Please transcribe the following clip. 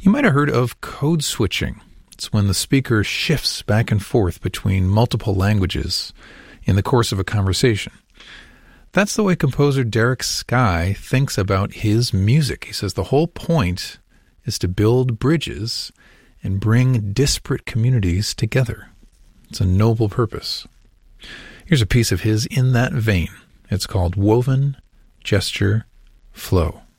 You might have heard of code switching. It's when the speaker shifts back and forth between multiple languages in the course of a conversation. That's the way composer Derek Skye thinks about his music. He says the whole point is to build bridges and bring disparate communities together. It's a noble purpose. Here's a piece of his in that vein. It's called Woven Gesture Flow.